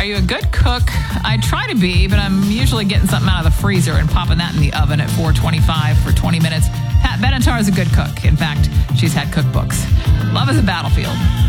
Are you a good cook? I try to be, but I'm usually getting something out of the freezer and popping that in the oven at 425 for 20 minutes. Pat Benatar is a good cook. In fact, she's had cookbooks. Love is a battlefield.